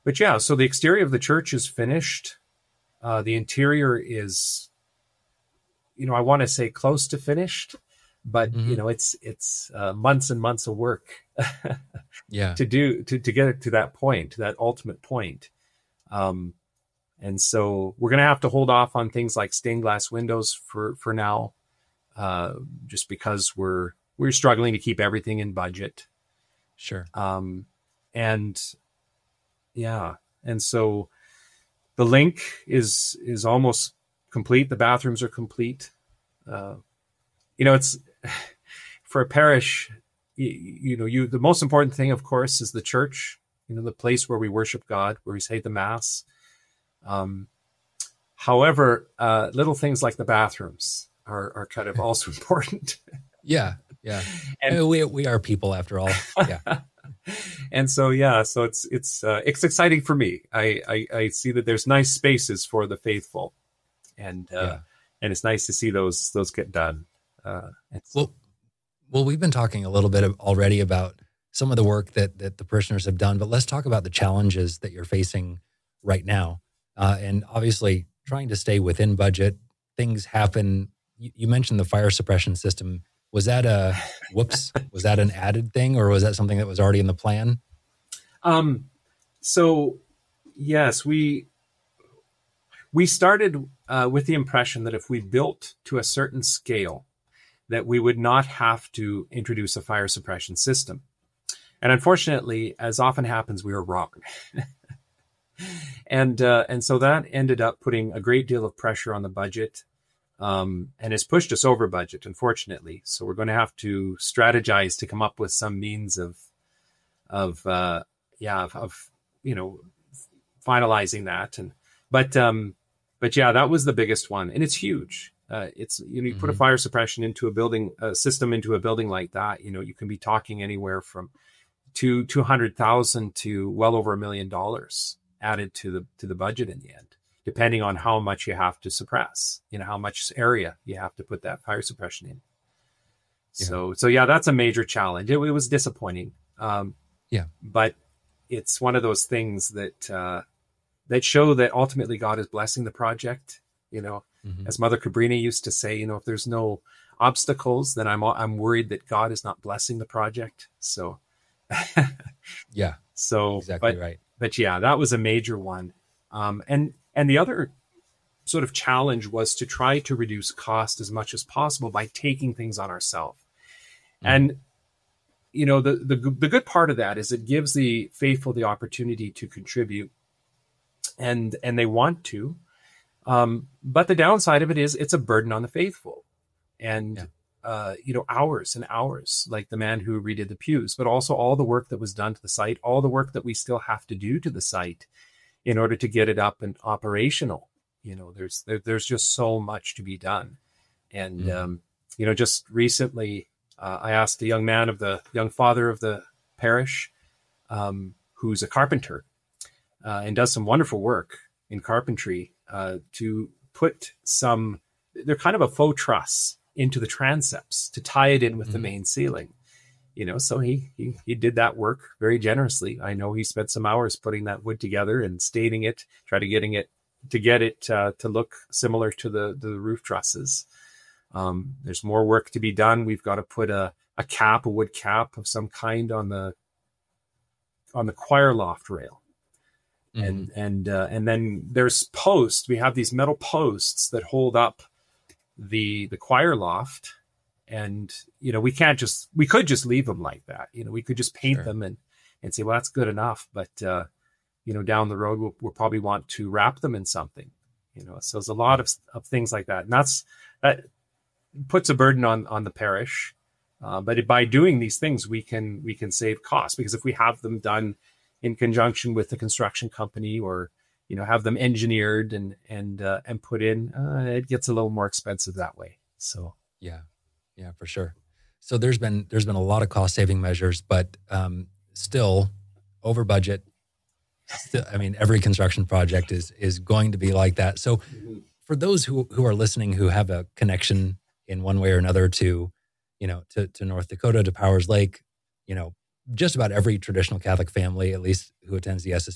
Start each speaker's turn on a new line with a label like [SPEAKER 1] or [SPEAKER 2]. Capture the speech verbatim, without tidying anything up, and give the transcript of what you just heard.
[SPEAKER 1] but yeah, so the exterior of the church is finished. Uh, the interior is, you know, I want to say close to finished, but
[SPEAKER 2] Mm-hmm.
[SPEAKER 1] you know, it's it's uh, months and months of work
[SPEAKER 2] Yeah.
[SPEAKER 1] to do to to get it to that point, to that ultimate point. Um, and so we're going to have to hold off on things like stained glass windows for for now, uh, just because we're we're struggling to keep everything in budget.
[SPEAKER 2] Sure.
[SPEAKER 1] Um, and yeah, and so the link is is almost complete. The bathrooms are complete. Uh, you know, it's for a parish. You, you know, you the most important thing, of course, is the church. You know, the place where we worship God, where we say the Mass. Um, however, uh, little things like the bathrooms are are kind of also important.
[SPEAKER 2] Yeah, yeah.
[SPEAKER 1] And
[SPEAKER 2] I mean, we we are people after all. Yeah.
[SPEAKER 1] And so, yeah, so it's it's uh, it's exciting for me. I, I I see that there's nice spaces for the faithful, and uh,
[SPEAKER 2] Yeah.
[SPEAKER 1] and it's nice to see those those get done. Uh, and so-
[SPEAKER 2] Well, well, we've been talking a little bit of- already about some of the work that that the parishioners have done, but let's talk about the challenges that you're facing right now. Uh, and obviously, trying to stay within budget. Things happen. You, you mentioned the fire suppression system. Was that a whoops? Was that an added thing, or was that something that was already in the plan?
[SPEAKER 1] Um, so yes, we we started uh, with the impression that if we built to a certain scale, that we would not have to introduce a fire suppression system. And unfortunately, as often happens, we were wrong. and uh, and so that ended up putting a great deal of pressure on the budget. Um, and has pushed us over budget, unfortunately. So we're going to have to strategize to come up with some means of, of uh, yeah, of, of you know, finalizing that. And but um, but yeah, that was the biggest one, and it's huge. Uh, it's you know, you put a
[SPEAKER 2] Mhm.
[SPEAKER 1] fire suppression into a building, a system into a building like that. You know, you can be talking anywhere from two two hundred thousand to well over a million dollars added to the to the budget in the end, depending on how much you have to suppress, you know, how much area you have to put that fire suppression in.
[SPEAKER 2] Yeah.
[SPEAKER 1] So, so yeah, that's a major challenge. It, it was disappointing. Um,
[SPEAKER 2] Yeah.
[SPEAKER 1] But it's one of those things that, uh, that show that ultimately God is blessing the project. You know,
[SPEAKER 2] Mhm.
[SPEAKER 1] as Mother Cabrini used to say, you know, if there's no obstacles, then I'm, I'm worried that God is not blessing the project. So,
[SPEAKER 2] Yeah.
[SPEAKER 1] so,
[SPEAKER 2] Exactly
[SPEAKER 1] but,
[SPEAKER 2] right.
[SPEAKER 1] but yeah, that was a major one. Um, and, and the other sort of challenge was to try to reduce cost as much as possible by taking things on ourselves.
[SPEAKER 2] Mhm.
[SPEAKER 1] And, you know, the, the, the good part of that is it gives the faithful the opportunity to contribute, and, and they want to. Um, but the downside of it is it's a burden on the faithful. And,
[SPEAKER 2] Yeah.
[SPEAKER 1] uh, you know, hours and hours, like the man who redid the pews, but also all the work that was done to the site, all the work that we still have to do to the site in order to get it up and operational. You know, there's there, there's just so much to be done. And,
[SPEAKER 2] Mhm.
[SPEAKER 1] um, you know, just recently, uh, I asked a young man of the young father of the parish, um, who's a carpenter uh, and does some wonderful work in carpentry, uh, to put some, they're kind of a faux truss into the transepts to tie it in with the
[SPEAKER 2] Mhm.
[SPEAKER 1] main ceiling. You know, so he, he he did that work very generously. I know he spent some hours putting that wood together and staining it, try to getting it to get it uh, to look similar to the the roof trusses. Um, there's more work to be done. We've got to put a a cap, a wood cap of some kind on the on the choir loft rail,
[SPEAKER 2] Mhm.
[SPEAKER 1] and and uh, and then there's posts. We have these metal posts that hold up the the choir loft. And, you know, we can't just, we could just leave them like that. You know, we could just paint
[SPEAKER 2] Sure.
[SPEAKER 1] them and, and say, well, that's good enough. But, uh, you know, down the road, we'll, we'll probably want to wrap them in something, you know, so there's a lot of, of things like that. And that's, that puts a burden on, on the parish. Uh, but by doing these things, we can, we can save costs, because if we have them done in conjunction with the construction company, or, you know, have them engineered and, and, uh, and put in, uh, it gets a little more expensive that way. So.
[SPEAKER 2] Yeah. Yeah, for sure. So there's been there's been a lot of cost saving measures, but um, still over budget. Still, I mean, every construction project is is going to be like that. So for those who who are listening, who have a connection in one way or another to, you know, to to North Dakota, to Powers Lake, you know, just about every traditional Catholic family, at least who attends the S S